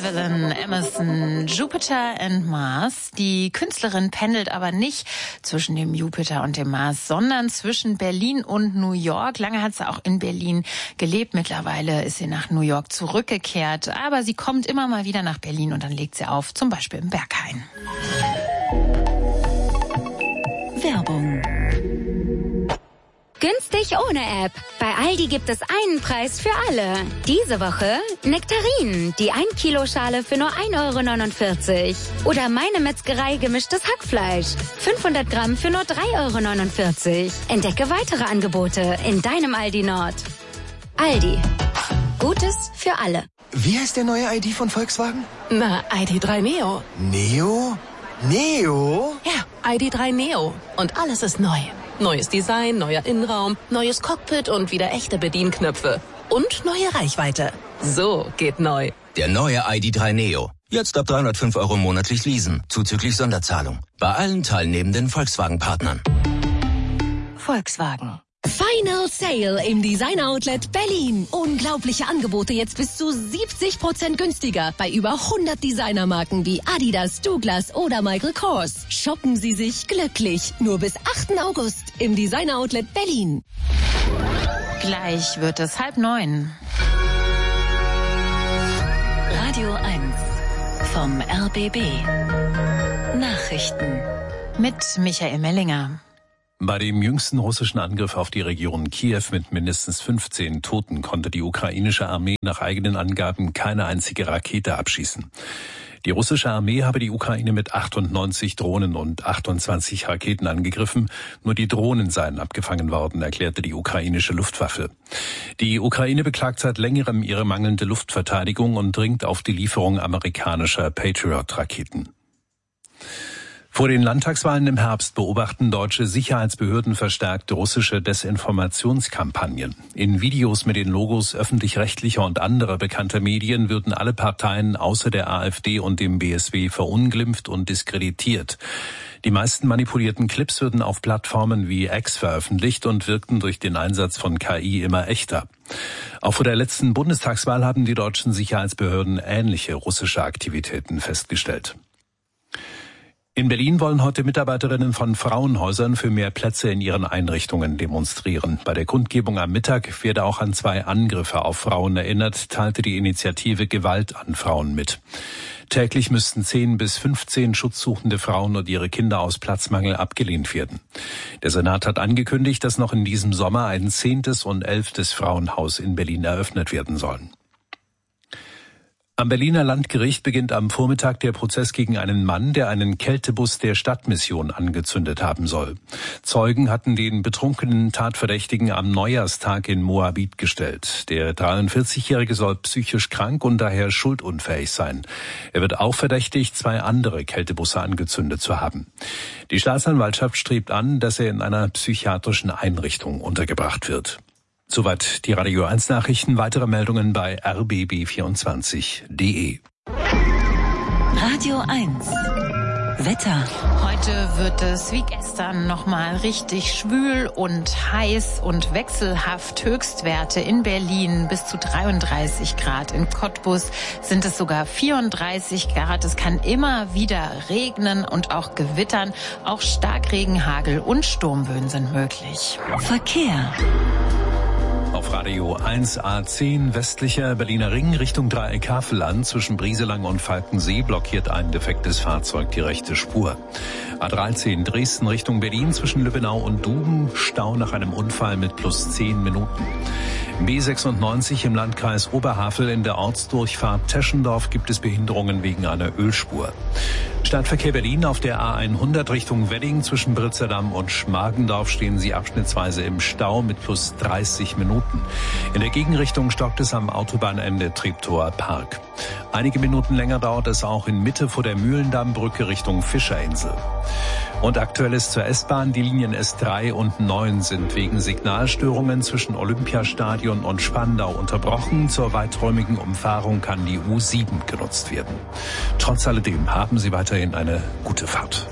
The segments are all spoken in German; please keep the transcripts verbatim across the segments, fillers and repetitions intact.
Evelyn Emerson, Jupiter and Mars. Die Künstlerin pendelt aber nicht zwischen dem Jupiter und dem Mars, sondern zwischen Berlin und New York. Lange hat sie auch in Berlin gelebt. Mittlerweile ist sie nach New York zurückgekehrt. Aber sie kommt immer mal wieder nach Berlin und dann legt sie auf, zum Beispiel im Berghain. Werbung. Günstig ohne App. Bei Aldi gibt es einen Preis für alle. Diese Woche Nektarinen, die ein Kilo Schale für nur ein Euro neunundvierzig. Oder meine Metzgerei gemischtes Hackfleisch. fünfhundert Gramm für nur drei Euro neunundvierzig. Entdecke weitere Angebote in deinem Aldi Nord. Aldi. Gutes für alle. Wie heißt der neue I D von Volkswagen? Na, I D drei Neo. Neo? Neo? Ja, I D drei Neo. Und alles ist neu. Neues Design, neuer Innenraum, neues Cockpit und wieder echte Bedienknöpfe. Und neue Reichweite. So geht neu. Der neue I D drei Neo. Jetzt ab dreihundertfünf Euro monatlich leasen, zuzüglich Sonderzahlung. Bei allen teilnehmenden Volkswagen-Partnern. Volkswagen. Final Sale im Design Outlet Berlin. Unglaubliche Angebote jetzt bis zu siebzig Prozent günstiger bei über hundert Designermarken wie Adidas, Douglas oder Michael Kors. Shoppen Sie sich glücklich. Nur bis achten August im Design Outlet Berlin. Gleich wird es halb neun. Radio eins vom R B B. Nachrichten. Mit Michael Mellinger. Bei dem jüngsten russischen Angriff auf die Region Kiew mit mindestens fünfzehn Toten konnte die ukrainische Armee nach eigenen Angaben keine einzige Rakete abschießen. Die russische Armee habe die Ukraine mit achtundneunzig Drohnen und achtundzwanzig Raketen angegriffen. Nur die Drohnen seien abgefangen worden, erklärte die ukrainische Luftwaffe. Die Ukraine beklagt seit längerem ihre mangelnde Luftverteidigung und dringt auf die Lieferung amerikanischer Patriot-Raketen. Vor den Landtagswahlen im Herbst beobachten deutsche Sicherheitsbehörden verstärkt russische Desinformationskampagnen. In Videos mit den Logos öffentlich-rechtlicher und anderer bekannter Medien würden alle Parteien außer der AfD und dem B S W verunglimpft und diskreditiert. Die meisten manipulierten Clips würden auf Plattformen wie X veröffentlicht und wirkten durch den Einsatz von K I immer echter. Auch vor der letzten Bundestagswahl haben die deutschen Sicherheitsbehörden ähnliche russische Aktivitäten festgestellt. In Berlin wollen heute Mitarbeiterinnen von Frauenhäusern für mehr Plätze in ihren Einrichtungen demonstrieren. Bei der Kundgebung am Mittag werde auch an zwei Angriffe auf Frauen erinnert, teilte die Initiative Gewalt an Frauen mit. Täglich müssten zehn bis fünfzehn schutzsuchende Frauen und ihre Kinder aus Platzmangel abgelehnt werden. Der Senat hat angekündigt, dass noch in diesem Sommer ein zehntes und elftes Frauenhaus in Berlin eröffnet werden sollen. Am Berliner Landgericht beginnt am Vormittag der Prozess gegen einen Mann, der einen Kältebus der Stadtmission angezündet haben soll. Zeugen hatten den betrunkenen Tatverdächtigen am Neujahrstag in Moabit gestellt. Der dreiundvierzigjährige soll psychisch krank und daher schuldunfähig sein. Er wird auch verdächtigt, zwei andere Kältebusse angezündet zu haben. Die Staatsanwaltschaft strebt an, dass er in einer psychiatrischen Einrichtung untergebracht wird. Soweit die Radio eins Nachrichten. Weitere Meldungen bei r b b vierundzwanzig punkt d e. Radio eins. Wetter. Heute wird es wie gestern nochmal richtig schwül und heiß und wechselhaft. Höchstwerte in Berlin bis zu dreiunddreißig Grad. In Cottbus sind es sogar vierunddreißig Grad. Es kann immer wieder regnen und auch gewittern. Auch Starkregen, Hagel und Sturmböen sind möglich. Verkehr. Auf Radio eins A zehn westlicher Berliner Ring Richtung Dreieck Havelland zwischen Brieselang und Falkensee blockiert ein defektes Fahrzeug die rechte Spur. A dreizehn Dresden Richtung Berlin zwischen Lübbenau und Duben Stau nach einem Unfall mit plus zehn Minuten. B sechsundneunzig im Landkreis Oberhavel in der Ortsdurchfahrt Teschendorf gibt es Behinderungen wegen einer Ölspur. Stadtverkehr Berlin auf der A hundert Richtung Wedding zwischen Britzerdamm und Schmargendorf stehen Sie abschnittsweise im Stau mit plus dreißig Minuten. In der Gegenrichtung stockt es am Autobahnende Treptower Park. Einige Minuten länger dauert es auch in Mitte vor der Mühlendammbrücke Richtung Fischerinsel. Und aktuelles zur S-Bahn. Die Linien S drei und neun sind wegen Signalstörungen zwischen Olympiastadion und Spandau unterbrochen. Zur weiträumigen Umfahrung kann die U sieben genutzt werden. Trotz alledem haben Sie weiterhin eine gute Fahrt.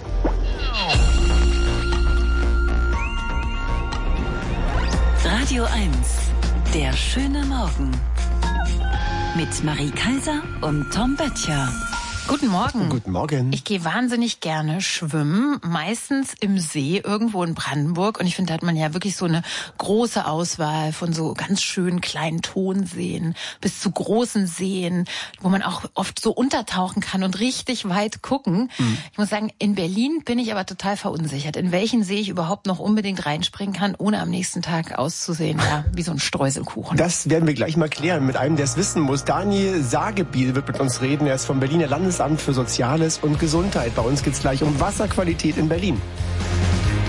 Radio eins. Der schöne Morgen. mit Marie Kaiser und Tom Böttcher. Guten Morgen. Guten Morgen. Ich gehe wahnsinnig gerne schwimmen, meistens im See irgendwo in Brandenburg. Und ich finde, da hat man ja wirklich so eine große Auswahl von so ganz schönen kleinen Tonseen bis zu großen Seen, wo man auch oft so untertauchen kann und richtig weit gucken. Mhm. Ich muss sagen, in Berlin bin ich aber total verunsichert, in welchen See ich überhaupt noch unbedingt reinspringen kann, ohne am nächsten Tag auszusehen, ja, wie so ein Streuselkuchen. Das werden wir gleich mal klären mit einem, der es wissen muss. Daniel Sagebiel wird mit uns reden. Er ist vom Berliner Landesamt für Soziales und Gesundheit. Bei uns geht es gleich um Wasserqualität in Berlin.